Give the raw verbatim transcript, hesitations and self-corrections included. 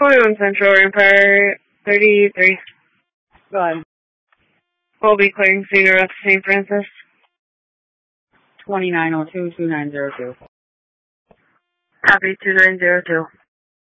twenty-one Central, Empire thirty-three. Go ahead. We'll be clearing Cedar Rest, Saint Francis. twenty-nine oh two, two nine zero two. Copy, two nine zero two.